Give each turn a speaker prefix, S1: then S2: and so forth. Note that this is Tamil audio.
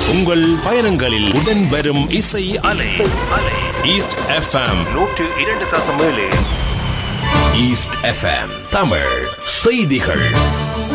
S1: உங்கள் பயணங்களில் உடன் வரும் இசை அலை. East FM
S2: 102.7. East FM Tamil செய்திகள்.